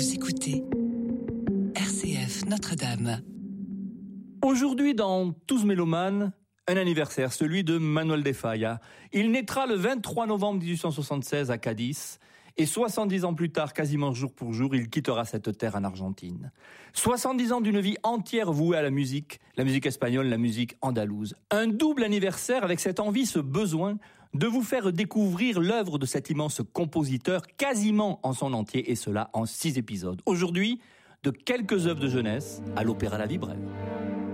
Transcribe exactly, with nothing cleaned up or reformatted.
Vous écoutez R C F Notre-Dame. Aujourd'hui, dans Tous Mélomanes, un anniversaire, celui de Manuel de Falla. Il naîtra le vingt-trois novembre mille huit cent soixante-seize à Cadiz, et soixante-dix ans plus tard, quasiment jour pour jour, il quittera cette terre en Argentine. soixante-dix ans d'une vie entière vouée à la musique, la musique espagnole, la musique andalouse. Un double anniversaire avec cette envie, ce besoin de vous faire découvrir l'œuvre de cet immense compositeur quasiment en son entier, et cela en six épisodes. Aujourd'hui, de quelques œuvres de jeunesse à l'Opéra La Vibrelle.